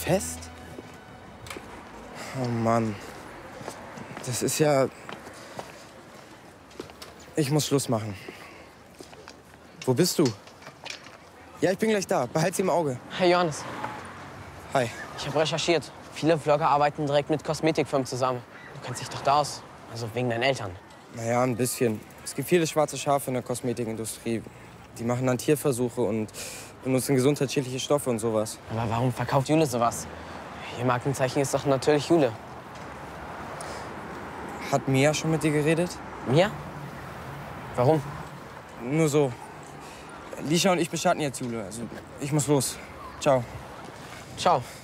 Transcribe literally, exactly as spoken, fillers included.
Test? Oh Mann. Das ist ja... Ich muss Schluss machen. Wo bist du? Ja, ich bin gleich da. Behalt sie im Auge. Hey Johannes. Hi. Ich habe recherchiert. Viele Vlogger arbeiten direkt mit Kosmetikfirmen zusammen. Du kennst dich doch da aus. Also wegen deinen Eltern. Naja, ein bisschen. Es gibt viele schwarze Schafe in der Kosmetikindustrie. Die machen dann Tierversuche und benutzen gesundheitsschädliche Stoffe und sowas. Aber warum verkauft Jule sowas? Ihr Markenzeichen ist doch natürlich Jule. Hat Mia schon mit dir geredet? Mia? Warum? Nur so. Lisha und ich beschatten jetzt Jule. Also, ich muss los. Ciao. Ciao.